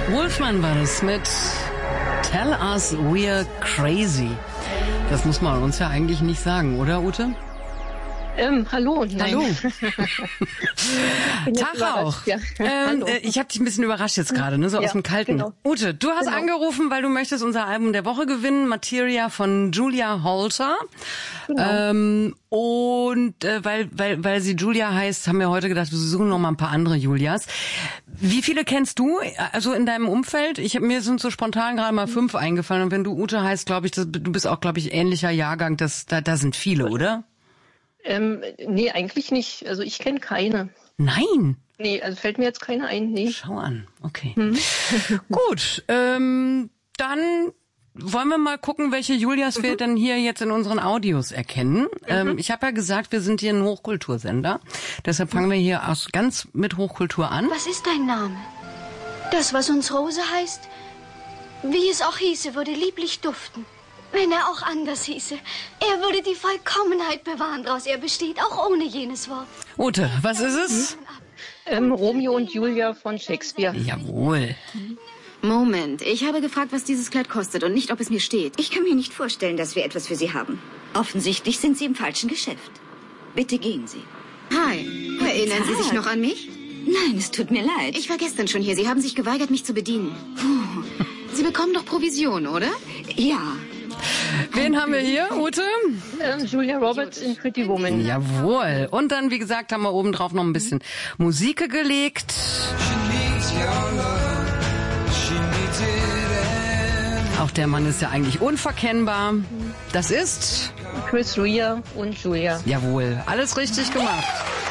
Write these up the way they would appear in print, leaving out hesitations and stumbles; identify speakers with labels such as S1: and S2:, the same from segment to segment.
S1: Wolfman war das mit Tell Us We're Crazy. Das muss man uns ja eigentlich nicht sagen, oder Ute?
S2: Hallo. Nein.
S1: Hallo. Tag auch.
S2: Ja. Hallo.
S1: Ich habe dich ein bisschen überrascht jetzt gerade, ne, so aus dem Kalten.
S2: Genau.
S1: Ute, du hast angerufen, weil du möchtest unser Album der Woche gewinnen, Materia von Julia Holter.
S2: Genau.
S1: Weil sie Julia heißt, haben wir heute gedacht, wir suchen noch mal ein paar andere Julias. Wie viele kennst du, also in deinem Umfeld? Mir sind so spontan gerade mal 5 eingefallen. Und wenn du Ute heißt, glaube ich, du bist auch, glaube ich, ähnlicher Jahrgang. Da sind viele, oder?
S2: Nee, eigentlich nicht. Also ich kenne keine.
S1: Nein.
S2: Nee, also fällt mir jetzt keine ein. Nee.
S1: Schau an, okay. Gut, dann wollen wir mal gucken, welche Julias wir denn hier jetzt in unseren Audios erkennen. Ich habe ja gesagt, wir sind hier ein Hochkultursender. Deshalb fangen wir hier ganz mit Hochkultur an.
S3: Was ist dein Name? Das, was uns Rose heißt, wie es auch hieße, würde lieblich duften. Wenn er auch anders hieße. Er würde die Vollkommenheit bewahren, daraus er besteht, auch ohne jenes Wort.
S1: Ute, was ist es?
S2: Romeo und Julia von Shakespeare.
S1: Jawohl.
S4: Moment, ich habe gefragt, was dieses Kleid kostet und nicht, ob es mir steht.
S5: Ich kann mir nicht vorstellen, dass wir etwas für Sie haben. Offensichtlich sind Sie im falschen Geschäft. Bitte gehen Sie.
S4: Hi, erinnern Sie sich noch an mich?
S5: Nein, es tut mir leid.
S4: Ich war gestern schon hier. Sie haben sich geweigert, mich zu bedienen. Sie bekommen doch Provision, oder?
S5: Ja.
S1: Wen haben wir hier, Ute?
S2: Julia Roberts in Pretty Woman.
S1: Jawohl. Und dann, wie gesagt, haben wir oben drauf noch ein bisschen Musik gelegt. Auch der Mann ist ja eigentlich unverkennbar. Das ist
S2: Chris Rea und Julia.
S1: Jawohl, alles richtig gemacht.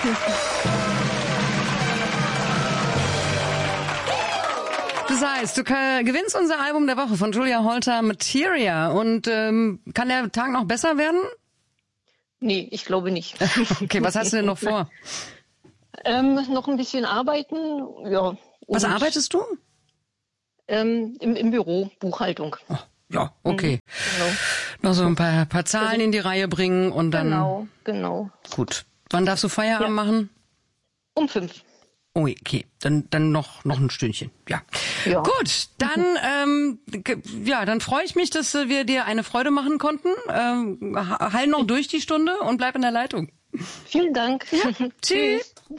S1: Das heißt, du gewinnst unser Album der Woche von Julia Holter, Materia. Und kann der Tag noch besser werden?
S2: Nee, ich glaube nicht.
S1: Okay, was hast du denn noch vor?
S2: Noch ein bisschen arbeiten, ja.
S1: Was arbeitest du?
S2: Im Büro, Buchhaltung.
S1: Oh, ja, okay.
S2: Genau.
S1: Noch so ein paar Zahlen in die Reihe bringen und dann...
S2: Genau.
S1: Gut. Wann darfst du Feierabend machen?
S2: Um 5.
S1: Oh, okay, dann noch ein Stündchen. Ja. Gut, dann dann freue ich mich, dass wir dir eine Freude machen konnten. Heil noch durch die Stunde und bleib in der Leitung.
S2: Vielen Dank.
S1: Ja. Tschüss.